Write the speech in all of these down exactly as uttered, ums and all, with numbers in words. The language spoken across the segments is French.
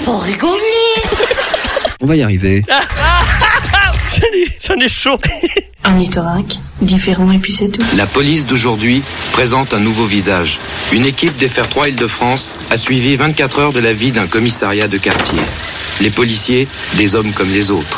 faut rigoler. On va y arriver. J'en ai, j'en ai chaud. Un ornithorynque, différent et puis c'est tout. La police d'aujourd'hui présente un nouveau visage. Une équipe des F R trois Île-de-France a suivi vingt-quatre heures de la vie d'un commissariat de quartier. Les policiers, des hommes comme les autres.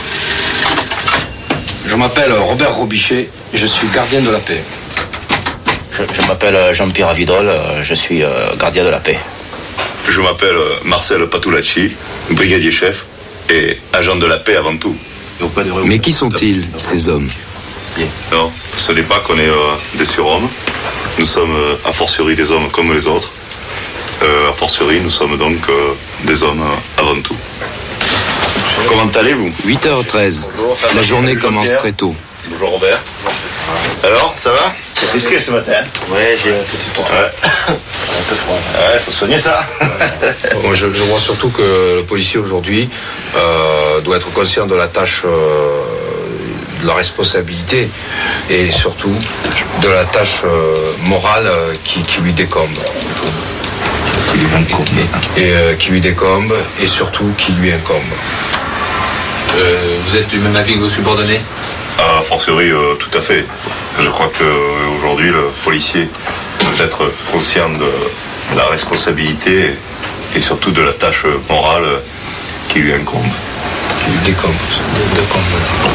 Je m'appelle Robert Robichet, je suis gardien de la paix. Je, je m'appelle Jean-Pierre Avidol, je suis euh, gardien de la paix. Je m'appelle Marcel Patulacci, brigadier chef et agent de la paix avant tout. Mais qui sont-ils, ces hommes? Non, ce n'est pas qu'on est euh, des surhommes. Nous sommes euh, a fortiori des hommes comme les autres. Euh, a fortiori, nous sommes donc euh, des hommes euh, avant tout. Comment allez-vous? huit heures treize. Bonjour, ça va, La journée Jean-Pierre. commence très tôt. Bonjour Robert. Alors, ça va? T'es risqué ce matin? Ouais, j'ai un petit tour. Ouais. Un peu froid. Ouais, faut soigner ça. Moi, je, je vois surtout que le policier aujourd'hui euh, doit être conscient de la tâche, euh, de la responsabilité et surtout de la tâche euh, morale euh, qui, qui lui décombe. Qui lui incombe. Et, et, euh, qui lui décombe et surtout qui lui incombe. Euh, vous êtes du même avis que vos subordonnés? A fortiori, euh, tout à fait. Je crois qu'aujourd'hui, le policier doit être conscient de la responsabilité et surtout de la tâche morale qui lui incombe. Qui lui décombe. décombe.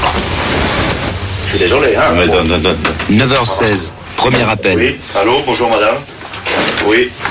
Je suis désolé, hein. Mais donne, donne, donne. neuf heures seize. Premier appel. Oui, allô, bonjour madame. Oui.